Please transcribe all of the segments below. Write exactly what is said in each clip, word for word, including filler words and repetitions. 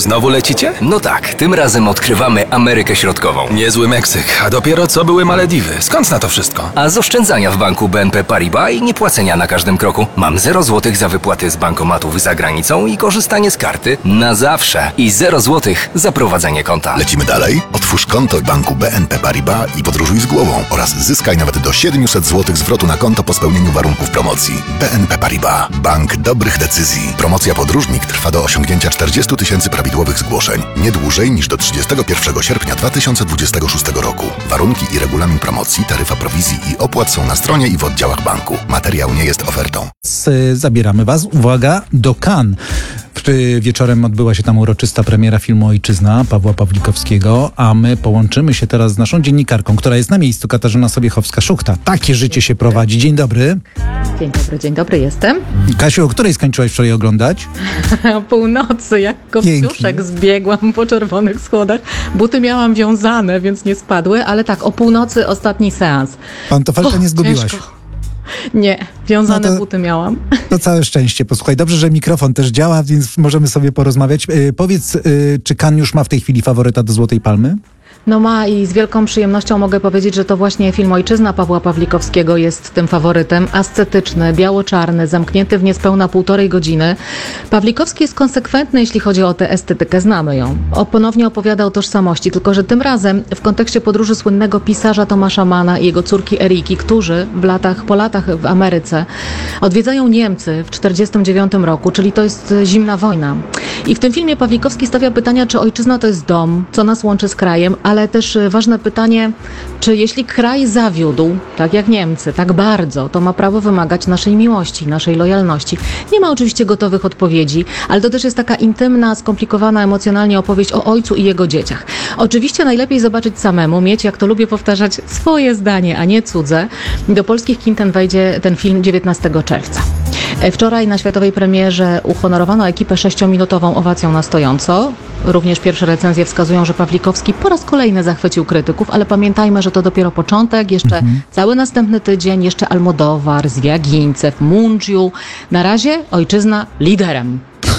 Znowu lecicie? No tak, tym razem odkrywamy Amerykę Środkową. Niezły Meksyk, a dopiero co były Malediwy. Skąd na to wszystko? A z oszczędzania w banku B N P Paribas i niepłacenia na każdym kroku. Mam zero złotych za wypłaty z bankomatów za granicą i korzystanie z karty na zawsze. I zero złotych za prowadzenie konta. Lecimy dalej? Otwórz konto w banku B N P Paribas i podróżuj z głową oraz zyskaj nawet do siedemset złotych zwrotu na konto po spełnieniu warunków promocji. B N P Paribas. Bank dobrych decyzji. Promocja podróżnik trwa do osiągnięcia czterdziestu tysięcy prawidłowych zgłoszeń. Nie dłużej niż do trzydziestego pierwszego sierpnia dwa tysiące dwudziestego szóstego roku. Warunki i regulamin promocji, taryfa prowizji i opłat są na stronie i w oddziałach banku. Materiał nie jest ofertą. Zabieramy Was, uwaga, do Cannes. Wieczorem odbyła się tam uroczysta premiera filmu Ojczyzna Pawła Pawlikowskiego, a my połączymy się teraz z naszą dziennikarką, która jest na miejscu, Katarzyna Sobiechowska-Szuchta. Takie życie się prowadzi. Dzień dobry. Dzień dobry, dzień dobry, jestem. Kasiu, o której skończyłaś wczoraj oglądać? O północy, jak kopciuszek zbiegłam po czerwonych schodach. Buty miałam wiązane, więc nie spadły, ale tak, o północy ostatni seans. Pantofelka nie zgubiłaś? Ciężko. Nie, wiązane no to, buty miałam. To całe szczęście. Posłuchaj, dobrze, że mikrofon też działa, więc możemy sobie porozmawiać. Yy, powiedz, yy, czy Cannes już ma w tej chwili faworyta do Złotej Palmy? No ma i z wielką przyjemnością mogę powiedzieć, że to właśnie film Ojczyzna Pawła Pawlikowskiego jest tym faworytem. Ascetyczny, biało-czarny, zamknięty w niespełna półtorej godziny. Pawlikowski jest konsekwentny, jeśli chodzi o tę estetykę, znamy ją. O, ponownie opowiada o tożsamości, tylko że tym razem w kontekście podróży słynnego pisarza Tomasza Manna i jego córki Eriki, którzy w latach, po latach w Ameryce odwiedzają Niemcy w czterdziestym dziewiątym roku, czyli to jest zimna wojna. I w tym filmie Pawlikowski stawia pytania, czy ojczyzna to jest dom, co nas łączy z krajem, ale też ważne pytanie, czy jeśli kraj zawiódł, tak jak Niemcy, tak bardzo, to ma prawo wymagać naszej miłości, naszej lojalności. Nie ma oczywiście gotowych odpowiedzi, ale to też jest taka intymna, skomplikowana emocjonalnie opowieść o ojcu i jego dzieciach. Oczywiście najlepiej zobaczyć samemu, mieć, jak to lubię powtarzać, swoje zdanie, a nie cudze. Do polskich kin ten wejdzie ten film dziewiętnastego czerwca. Wczoraj na światowej premierze uhonorowano ekipę sześciominutową owacją na stojąco. Również pierwsze recenzje wskazują, że Pawlikowski po raz kolejny zachwycił krytyków, ale pamiętajmy, że to dopiero początek, jeszcze mhm. cały następny tydzień, jeszcze Almodóvar, Zwiagińcew, Mungiu. Na razie Ojczyzna liderem.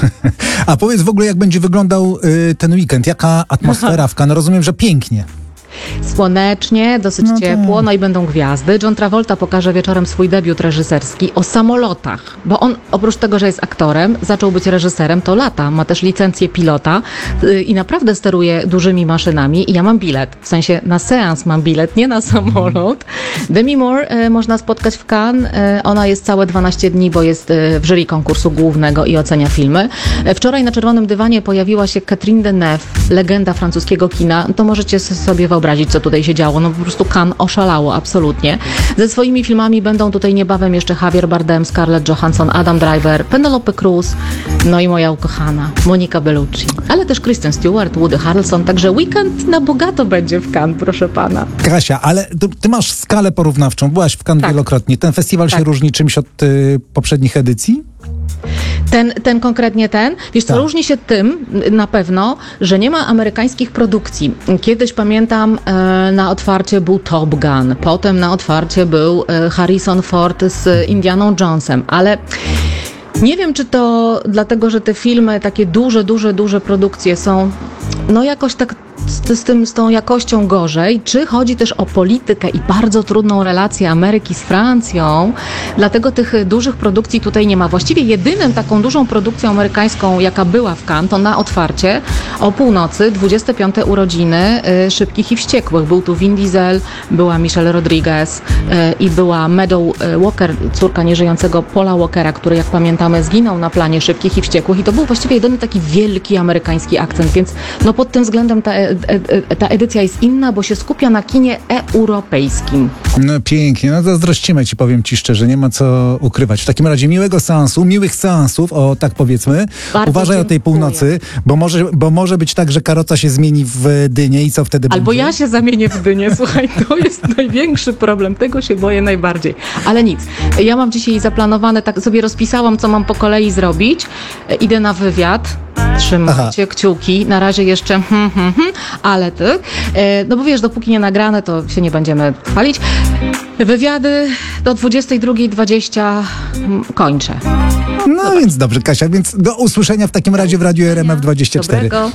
A powiedz w ogóle, jak będzie wyglądał y, ten weekend? Jaka atmosfera w Cannes? Rozumiem, że pięknie. Słonecznie, dosyć no ciepło, no i będą gwiazdy. John Travolta pokaże wieczorem swój debiut reżyserski o samolotach, bo on oprócz tego, że jest aktorem, zaczął być reżyserem, to lata. Ma też licencję pilota yy, i naprawdę steruje dużymi maszynami i ja mam bilet, w sensie na seans mam bilet, nie na samolot. Demi Moore yy, można spotkać w Cannes. Yy, ona jest całe dwanaście dni, bo jest yy, w jury konkursu głównego i ocenia filmy. Yy, wczoraj na czerwonym dywanie pojawiła się Catherine Deneuve, legenda francuskiego kina. To możecie sobie wyobrazić, co tutaj się działo. No po prostu Cannes oszalało, absolutnie. Ze swoimi filmami będą tutaj niebawem jeszcze Javier Bardem, Scarlett Johansson, Adam Driver, Penelope Cruz, no i moja ukochana Monica Bellucci. Ale też Kristen Stewart, Woody Harrelson, także weekend na bogato będzie w Cannes, proszę pana. Kasia, ale ty, ty masz skalę porównawczą. Byłaś w Cannes tak. wielokrotnie. Ten festiwal tak. się różni czymś od y, poprzednich edycji? Ten, ten konkretnie ten, wiesz co, tak. różni się tym na pewno, że nie ma amerykańskich produkcji. Kiedyś pamiętam e, na otwarcie był Top Gun, potem na otwarcie był e, Harrison Ford z Indianą Jonesem, ale nie wiem, czy to dlatego, że te filmy, takie duże, duże, duże produkcje są no jakoś tak z, z, tym, z tą jakością gorzej, czy chodzi też o politykę i bardzo trudną relację Ameryki z Francją, dlatego tych dużych produkcji tutaj nie ma. Właściwie jedynym taką dużą produkcją amerykańską, jaka była w Cannes, to na otwarcie o północy, dwudzieste piąte urodziny y, Szybkich i Wściekłych. Był tu Vin Diesel, była Michelle Rodriguez y, i była Meadow Walker, córka nieżyjącego Paula Walkera, który, jak pamiętamy, zginął na planie Szybkich i Wściekłych i to był właściwie jedyny taki wielki amerykański akcent, więc no pod tym względem ta, ta edycja jest inna, bo się skupia na kinie europejskim. No pięknie, no zazdrościmy ci, powiem ci szczerze, nie ma co ukrywać. W takim razie miłego seansu, miłych seansów, o tak powiedzmy. Bardzo Uważaj dziękuję. o tej północy, bo może, bo może być tak, że karoca się zmieni w dynię i co wtedy Albo będzie? ja się zamienię w dynię, słuchaj, to jest największy problem, tego się boję najbardziej. Ale nic, ja mam dzisiaj zaplanowane, tak sobie rozpisałam, co mam po kolei zrobić. Idę na wywiad. Trzymajcie Aha. kciuki, na razie jeszcze hmm, hmm, hmm, ale ty, no bo wiesz, dopóki nie nagrane, to się nie będziemy chwalić. Wywiady do dwudziestej drugiej dwadzieścia kończę. No Zobacz. Więc dobrze, Kasia, więc do usłyszenia w takim razie w Radiu R M F dwadzieścia cztery. Dobrego.